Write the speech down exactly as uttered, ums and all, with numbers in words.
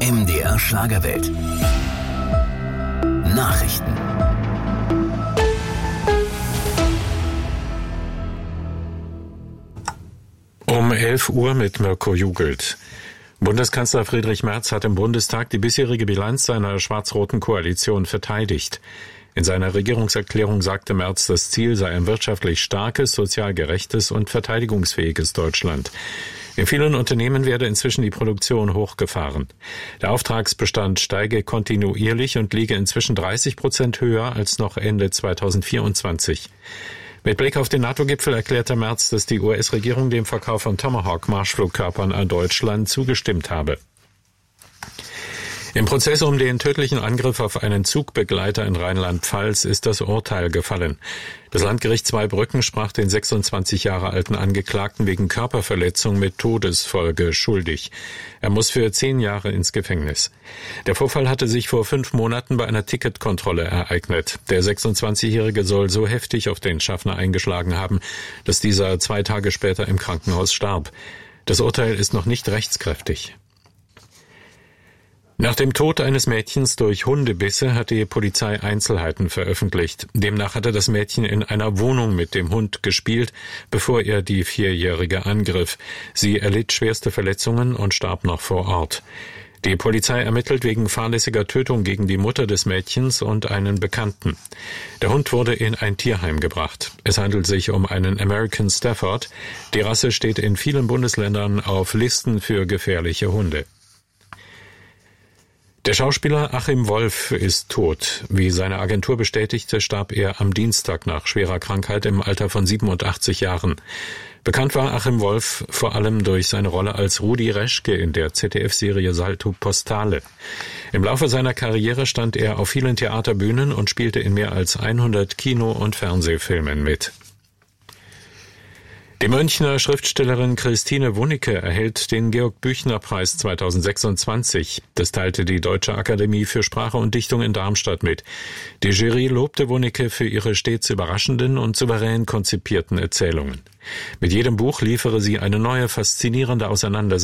M D R Schlagerwelt. Nachrichten. Um elf Uhr mit Mirko Jugelt. Bundeskanzler Friedrich Merz hat im Bundestag die bisherige Bilanz seiner schwarz-roten Koalition verteidigt. In seiner Regierungserklärung sagte Merz, das Ziel sei ein wirtschaftlich starkes, sozial gerechtes und verteidigungsfähiges Deutschland. In vielen Unternehmen werde inzwischen die Produktion hochgefahren. Der Auftragsbestand steige kontinuierlich und liege inzwischen dreißig Prozent höher als noch Ende zweitausendvierundzwanzig. Mit Blick auf den NATO-Gipfel erklärte Merz, dass die U S-Regierung dem Verkauf von Tomahawk-Marschflugkörpern an Deutschland zugestimmt habe. Im Prozess um den tödlichen Angriff auf einen Zugbegleiter in Rheinland-Pfalz ist das Urteil gefallen. Das Landgericht Zweibrücken sprach den sechsundzwanzig Jahre alten Angeklagten wegen Körperverletzung mit Todesfolge schuldig. Er muss für zehn Jahre ins Gefängnis. Der Vorfall hatte sich vor fünf Monaten bei einer Ticketkontrolle ereignet. Der sechsundzwanzigjährige soll so heftig auf den Schaffner eingeschlagen haben, dass dieser zwei Tage später im Krankenhaus starb. Das Urteil ist noch nicht rechtskräftig. Nach dem Tod eines Mädchens durch Hundebisse hat die Polizei Einzelheiten veröffentlicht. Demnach hatte das Mädchen in einer Wohnung mit dem Hund gespielt, bevor er die Vierjährige angriff. Sie erlitt schwerste Verletzungen und starb noch vor Ort. Die Polizei ermittelt wegen fahrlässiger Tötung gegen die Mutter des Mädchens und einen Bekannten. Der Hund wurde in ein Tierheim gebracht. Es handelt sich um einen American Stafford. Die Rasse steht in vielen Bundesländern auf Listen für gefährliche Hunde. Der Schauspieler Achim Wolf ist tot. Wie seine Agentur bestätigte, starb er am Dienstag nach schwerer Krankheit im Alter von siebenundachtzig Jahren. Bekannt war Achim Wolf vor allem durch seine Rolle als Rudi Reschke in der Z D F-Serie Salto Postale. Im Laufe seiner Karriere stand er auf vielen Theaterbühnen und spielte in mehr als hundert Kino- und Fernsehfilmen mit. Die Münchner Schriftstellerin Christine Wunicke erhält den Georg-Büchner-Preis zweitausendsechsundzwanzig. Das teilte die Deutsche Akademie für Sprache und Dichtung in Darmstadt mit. Die Jury lobte Wunicke für ihre stets überraschenden und souverän konzipierten Erzählungen. Mit jedem Buch liefere sie eine neue, faszinierende Auseinandersetzung